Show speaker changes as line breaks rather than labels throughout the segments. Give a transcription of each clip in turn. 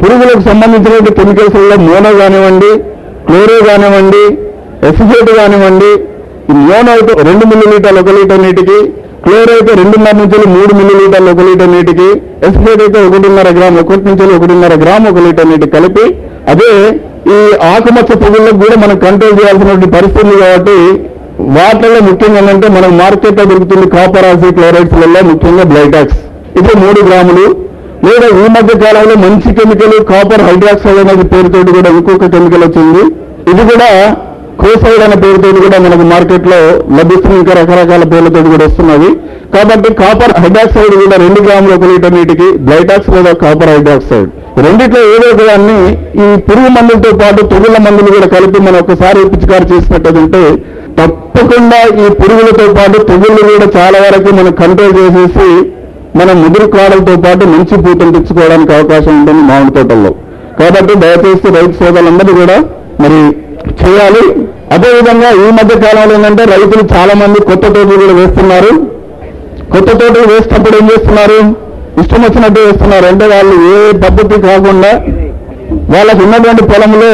పురుగులకు సంబంధించిన కెమికల్స్లో మోనో కానివ్వండి, క్లోరో కానివ్వండి, ఎసిఫేట్ కానివ్వండి. ఈ మోనో అయితే 2 మిల్లీలీటర్లు 1 లీటర్ నీటికి, క్లోరో అయితే 2.5 నుంచి 3 మిల్లీలీటర్లు 1 లీటర్ నీటికి, ఎసిఫేట్ అయితే 1.5 గ్రాము 1 నుంచి 1.5 గ్రాము 1 లీటర్ నీటికి కలిపి, అదే ఈ ఆకుమచ్చ పురుగులకు కూడా మనం కంట్రోల్ చేయాల్సినటువంటి పరిస్థితి కాబట్టి వాటిలో ముఖ్యంగా ఏంటంటే మనం మార్కెట్లో దొరుకుతుంది కాపర్ ఆక్సీ క్లోరైడ్స్లలో ముఖ్యంగా బ్లైటాక్స్, ఇది 3 గ్రాములు. లేదా ఈ మధ్య కాలంలో మంచి కెమికల్ కాపర్ హైడ్రాక్సైడ్ అనే పేరుతోటి కూడా ఇంకొక కెమికల్ వచ్చింది, ఇది కూడా కోసైడ్ అనే పేరుతో కూడా మనకు మార్కెట్లో లభిస్తుంది. ఇంకా రకరకాల పేర్లతో కూడా వస్తున్నది. కాబట్టి కాపర్ హైడ్రాక్సైడ్ కూడా 2 గ్రాములు 1 లీటర్ నీటికి, బ్లైటాక్స్ లేదా కాపర్ హైడ్రాక్సైడ్ రెండిట్లో ఏదో ఒక దాన్ని ఈ పురుగు మందులతో పాటు తెగుళ్ల మందులు కూడా కలిపి మనం ఒకసారి పిచికారి చేసినట్టుంటే తప్పకుండా ఈ పురుగులతో పాటు తెగుళ్ళు కూడా చాలా వరకు మనం కంట్రోల్ చేసేసి మన ముదురు కాడలతో పాటు మంచి పూతలు తెచ్చుకోవడానికి అవకాశం ఉంటుంది మామిడి తోటల్లో. కాబట్టి దయచేసి రైతు సోదరులందరూ కూడా మరి చేయాలి. అదేవిధంగా ఈ మధ్య కాలంలో ఏంటంటే రైతులు చాలా మంది కొత్త తోటలు కూడా వేస్తున్నారు. కొత్త తోటలు వేసినప్పుడు ఏం చేస్తున్నారు, ఇష్టం వచ్చినట్టు వేస్తున్నారు. అంటే వాళ్ళు ఏ పద్ధతి కాకుండా వాళ్ళకు ఉన్నటువంటి పొలంలో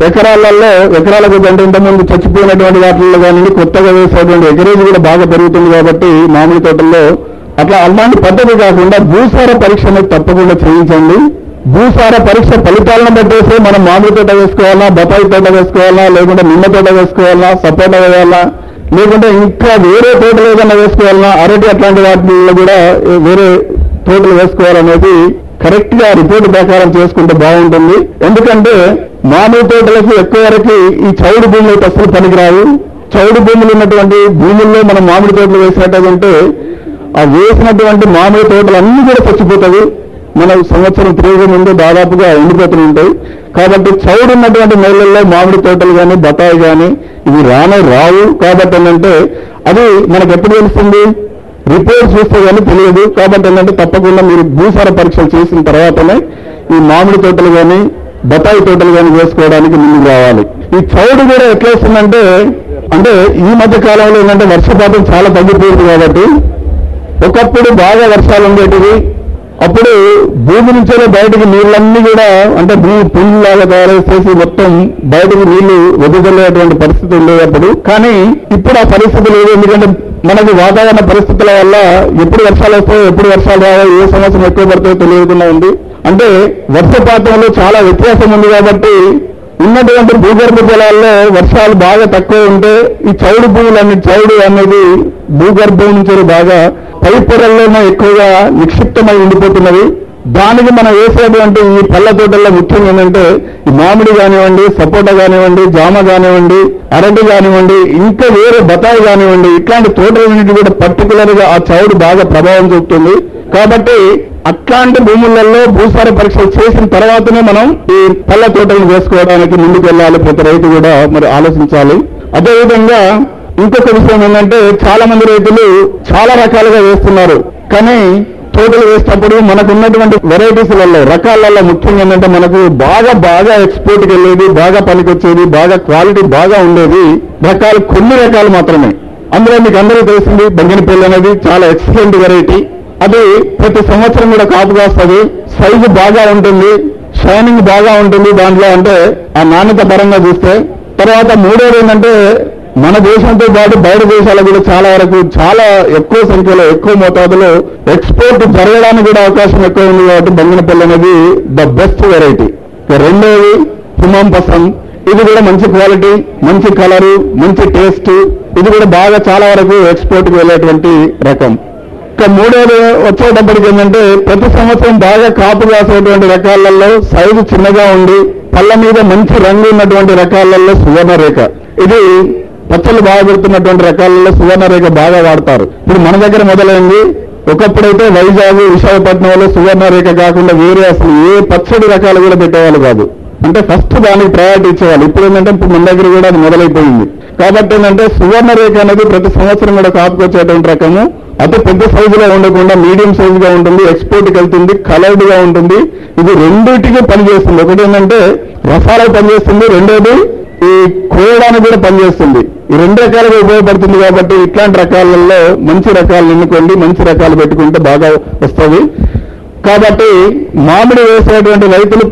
ఎకరాలకు అంటే ఇంతకుముందు చచ్చిపోయినటువంటి వాటిల్లో కానీ కొత్తగా వేసేటువంటి ఎకరేజ్ కూడా బాగా పెరుగుతుంది. కాబట్టి మామిడి తోటల్లో అట్లా అలాంటి పద్ధతి కాకుండా భూసార పరీక్ష అనేది తప్పకుండా చేయించండి. భూసార పరీక్ష ఫలితాలను బట్టేసి మనం మామిడి తోట వేసుకోవాలా, బతాయి తోట వేసుకోవాలా, లేకుంటే నిమ్మ తోట వేసుకోవాలా, సపోటా వేయాలా, లేకుంటే ఇంకా వేరే తోటలు ఏదైనా వేసుకోవాలన్నా, అరటి అట్లాంటి వాటిల్లో కూడా వేరే తోటలు వేసుకోవాలనేది కరెక్ట్ గా రిపోర్ట్ ప్రకారం చేసుకుంటే బాగుంటుంది. ఎందుకంటే మామిడి తోటలకు ఎక్కువ వరకు ఈ చౌడు భూములు అసలు పనికిరావు. చౌడు భూములు ఉన్నటువంటి భూముల్లో మనం మామిడి తోటలు వేసినట్టుంటే ఆ వేసినటువంటి మామిడి తోటలు అన్ని కూడా చచ్చిపోతాయి. మన సంవత్సరం తిరిగి ముందు దాదాపుగా ఎండిపోతూ ఉంటాయి. కాబట్టి చౌడు ఉన్నటువంటి నేలల్లో మామిడి తోటలు కానీ బతాయి కానీ ఇవి రావు. కాబట్టి ఏంటంటే అది మనకు ఎప్పుడు తెలుస్తుంది, రిపోర్ట్ చూస్తే కానీ తెలియదు. కాబట్టి ఏంటంటే తప్పకుండా మీరు భూసార పరీక్షలు చేసిన తర్వాతనే ఈ మామిడి తోటలు కానీ బతాయి తోటలు కానీ వేసుకోవడానికి ముందుకు రావాలి. ఈ చౌడు కూడా ఎట్లా వస్తుందంటే అంటే ఈ మధ్య కాలంలో ఏంటంటే వర్షపాతం చాలా తగ్గిపోయింది. కాబట్టి ఒకప్పుడు బాగా వర్షాలు ఉండేటివి, అప్పుడు భూమి నుంచే బయటకు నీళ్ళన్నీ కూడా అంటే భూమి పుల్లాగా తయారు చేసి మొత్తం బయటకు నీళ్లు వదిలేటువంటి పరిస్థితి ఉండేటప్పుడు. కానీ ఇప్పుడు ఆ పరిస్థితి లేదు. ఎందుకంటే మనకి వాతావరణ పరిస్థితుల వల్ల ఎప్పుడు వర్షాలు వస్తాయో ఎప్పుడు వర్షాలు రావో ఏ సంవత్సరం ఎక్కువ పడతాయో తెలియకుండా ఉంది. అంటే వర్షపాతంలో చాలా వ్యత్యాసం ఉంది. కాబట్టి ఉన్నటువంటి భూగర్భ జలాల్లో వర్షాలు బాగా తక్కువ ఉంటే ఈ చౌడు చౌడు అనేది భూగర్భం నుంచి బాగా పై పొరల్లోనే ఎక్కువగా నిక్షిప్తమై ఉండిపోతున్నది. దానికి మనం వేసేటువంటి ఈ పళ్ళ తోటల్లో ముఖ్యంగా ఏంటంటే ఈ మామిడి కానివ్వండి, సపోటా కానివ్వండి, జామ కానివ్వండి, అరటి కానివ్వండి, ఇంకా వేరే బతాయి కానివ్వండి, ఇట్లాంటి తోటలన్నింటి కూడా పర్టికులర్ గా ఆ చౌడు బాగా ప్రభావం చూపుతుంది. కాబట్టి అట్లాంటి భూములలో భూసార పరీక్షలు చేసిన తర్వాతనే మనం ఈ పళ్ళ తోటలను వేసుకోవడానికి ముందుకు వెళ్ళాలి. ప్రతి రైతు కూడా మరి ఆలోచించాలి. అదేవిధంగా ఇంకొక విషయం ఏంటంటే చాలా మంది రైతులు చాలా రకాలుగా వేస్తున్నారు. కానీ తోటలు వేసినప్పుడు మనకు ఉన్నటువంటి వెరైటీస్లలో రకాలలో ముఖ్యంగా ఏంటంటే మనకు బాగా ఎక్స్పోర్ట్కి వెళ్ళేది, బాగా పనికొచ్చేది, బాగా క్వాలిటీ బాగా ఉండేది కొన్ని రకాలు మాత్రమే. అందులో మీకు అందరికీ తెలిసింది బంగినపల్లి అనేది చాలా ఎక్సలెంట్ వెరైటీ. అది ప్రతి సంవత్సరం కూడా కాపు కాస్తుంది, సైజు బాగా ఉంటుంది, షైనింగ్ బాగా ఉంటుంది దాంట్లో అంటే ఆ నాణ్యత పరంగా చూస్తే. తర్వాత మూడోది ఏంటంటే మన దేశంతో పాటు బయట దేశాలకు కూడా చాలా వరకు చాలా ఎక్కువ సంఖ్యలో ఎక్కువ మోతాదులో ఎక్స్పోర్ట్ జరగడానికి కూడా అవకాశం ఎక్కువ ఉంది. కాబట్టి బంగినపల్లి అనేది ద బెస్ట్ వెరైటీ. రెండోది హిమాం పసంద్, ఇది కూడా మంచి క్వాలిటీ, మంచి కలరు, మంచి టేస్ట్, ఇది కూడా బాగా చాలా వరకు ఎక్స్పోర్ట్కి వెళ్ళేటువంటి రకం. ఇక మూడోది వచ్చేటప్పటికి ఏంటంటే ప్రతి సంవత్సరం బాగా కాపు కాసేటువంటి రకాలలో సైజు చిన్నగా ఉండి పళ్ళ మీద మంచి రంగు ఉన్నటువంటి రకాలలో సువర్ణరేఖ, ఇది పచ్చళ్ళు బాగా పెడుతున్నటువంటి రకాలలో సువర్ణరేఖ బాగా వాడతారు. ఇప్పుడు మన దగ్గర మొదలైంది. ఒకప్పుడైతే వైజాగ్, విశాఖపట్నంలో సువర్ణరేఖ కాకుండా వేరే అసలు ఏ పచ్చడి రకాలు కూడా పెట్టేవాళ్ళు కాదు. అంటే ఫస్ట్ దానికి ప్రయారిటీ ఇచ్చేవాళ్ళు. ఇప్పుడు ఏంటంటే ఇప్పుడు మన దగ్గర కూడా అది మొదలైపోయింది. కాబట్టి ఏంటంటే సువర్ణరేఖ అనేది ప్రతి సంవత్సరం కూడా కాపుకొచ్చేటువంటి రకము. అతి పెద్ద సైజులో ఉండకుండా మీడియం సైజుగా ఉంటుంది, ఎక్స్పోర్ట్కి వెళ్తుంది, కలర్డ్ గా ఉంటుంది. ఇది రెండింటికి పనిచేస్తుంది. ఒకటి ఏంటంటే రసాలకు పనిచేస్తుంది, రెండోది ఈ కోయడానికి కూడా పనిచేస్తుంది. ఈ రెండు రకాలుగా ఉపయోగపడుతుంది. కాబట్టి ఇట్లాంటి రకాలలో మంచి రకాలు ఎన్నుకోండి, మంచి రకాలు పెట్టుకుంటే బాగా వస్తుంది. కాబట్టి మామిడి వేసేటువంటి రైతులు